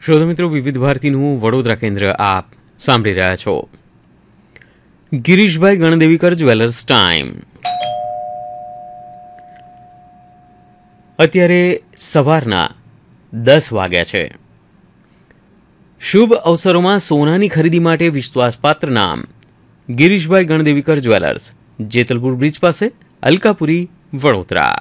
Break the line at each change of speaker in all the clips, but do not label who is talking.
શ્રોતા મિત્રો, વિવિધ ભારતીનું વડોદરા કેન્દ્ર આપ સાંભળી રહ્યા છો. Girishbhai ગણદેવીકર jewellers time. અત્યારે સવારના 10 વાગ્યા છે. શુભ અવસરોમાં સોનાની ખરીદી માટે વિશ્વાસપાત્ર નામ ગિરીશભાઈ ગણદેવીકર જ્વેલર્સ, જેતલપુર બ્રિજ પાસે, અલકાપુરી, વડોદરા.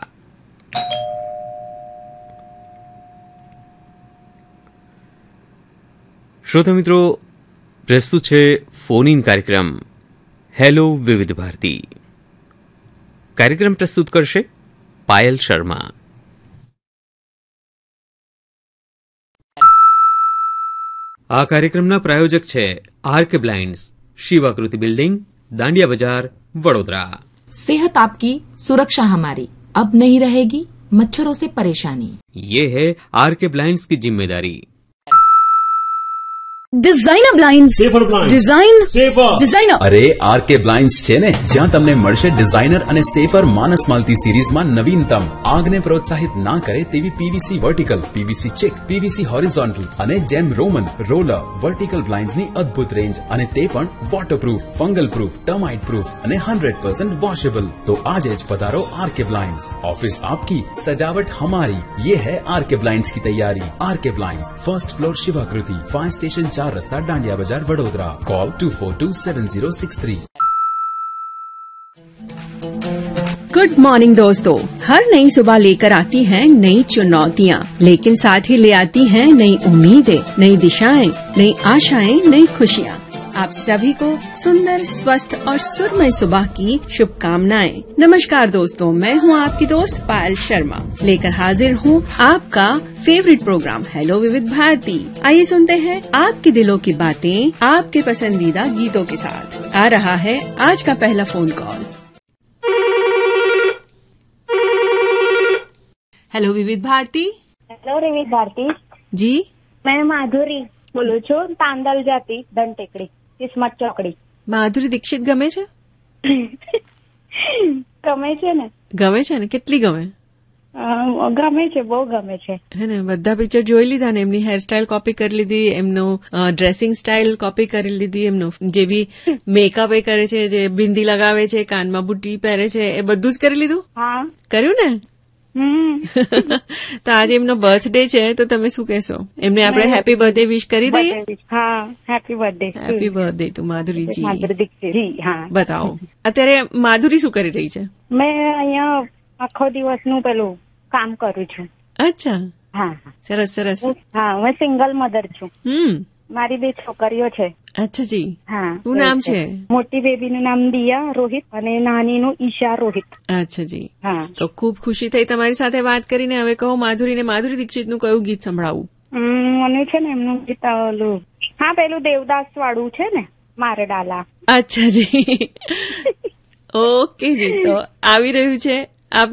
શ્રોતા મિત્રો, પ્રસ્તુત છે ફોન ઇન કાર્યક્રમ હેલો વિવિધ ભારતી. કાર્યક્રમ પ્રસ્તુત કરશે પાયલ શર્મા. આ કાર્યક્રમના પ્રાયોજક છે આરકે બ્લાઇન્ડ્સ, શિવાકૃતિ બિલ્ડિંગ, દાંડિયા બજાર, વડોદરા.
सेहत आपकी सुरक्षा हमारी, अब नहीं रहेगी मच्छरों से परेशानी.
ये है आरके ब्लाइंड्स की जिम्मेदारी.
Designer blinds,
safer blind,
design
safer,
designer.
અરે આરકે બ્લાઇન્ડ્સ છે ને, જ્યાં તમને મળશે ડિઝાઇનર અને સેફર માનસ માલતી સિરીઝમાં નવીનતમ, આગને પ્રોત્સાહિત ના કરે તેવી PVC vertical, PVC check, PVC horizontal અને જેમ રોમન, રોલર, વર્ટિકલ બ્લાઇન્ડ્સની અદ્ભુત રેન્જ, અને તે પણ waterproof, fungal proof, termite proof અને 100% વોશેબલ. તો આજે જ પધારો આરકે બ્લાઇન્ડ્સ. ઓફિસ આપકી, સજાવટ હમારી. ये है आरके ब्लाइंड्स की तैयारी. R K blinds, first floor, शिवाकृति, fire station 4 रस्ता, डांडिया बाजार, वडोदरा. कॉल 24270063.
गुड मॉर्निंग दोस्तों. हर नई सुबह लेकर आती है नई चुनौतियाँ, लेकिन साथ ही ले आती है नई उम्मीदें, नई दिशाएं, नई आशाएं, नई खुशियाँ. आप सभी को सुंदर, स्वस्थ और सुरमय सुबह की शुभकामनाएं. नमस्कार दोस्तों, मैं हूं आपकी दोस्त पायल शर्मा, लेकर हाजिर हूं आपका फेवरेट प्रोग्राम हेलो विविध भारती. आइए सुनते हैं आपके दिलों की बातें, आपके पसंदीदा गीतों के साथ. आ रहा है आज का पहला फोन कॉल. हेलो विविध भारती.
હેલો વિવિધ ભારતી.
जी,
મેં માધુરી બોલું છું, તાંદલ જાતિ, ધનટેકડી, કિસ્મત ચોકડી.
માધુરી દીક્ષિત ગમે છે?
ગમે છે ને?
ગમે છે ને? કેટલી ગમે?
ગમે છે, બહુ ગમે છે.
હે ને, બધા પિક્ચર જોઈ લીધા ને? એમની હેરસ્ટાઇલ કોપી કરી લીધી, એમનો ડ્રેસિંગ સ્ટાઇલ કોપી કરી લીધી, એમનો જે બી મેકઅપ એ કરે છે, જે બિંદી લગાવે છે, કાનમાં બુટ્ટી પહેરે છે, એ બધું જ કરી લીધું?
હા,
કર્યું ને? તો આજે એમનો બર્થડે છે, તો તમે શું કહેશો? એમને આપણે હેપી બર્થડે વિશ કરી દઈએ?
હા, happy birthday.
Happy birthday to માધુરીજી.
Madhuri Dixit. હા,
બતાવો અત્યારે માધુરી શું કરી રહી છે?
મેં અહીંયા આખો દિવસનું પેલું કામ કરું છું.
અચ્છા,
હા,
સરસ સરસ.
હા, હું સિંગલ મધર છું. મારી 2 છોકરીઓ છે.
અચ્છા જી.
હા.
શું નામ છે?
મોટી બેબીનું નામ દિયા રોહિત અને નાનીનું ઈશા રોહિત.
અચ્છા જી.
હા.
તો ખૂબ ખુશી થઈ તમારી સાથે વાત કરીને. હવે કહો માધુરીને માધુરી દીક્ષિતનું કયું ગીત સંભળાવું?
મને છે ને એમનું ગીત ઓલું, હા, પેલું દેવદાસ વાળું છે ને, મારે ડાલા.
અચ્છા જી. ઓકે જી, તો આવી રહ્યું છે